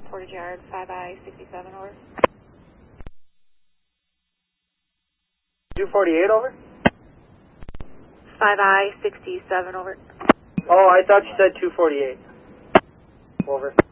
Portage Yard, 5I-67, over. 248, over? 5I-67, over. Oh, I thought you said 248. Over.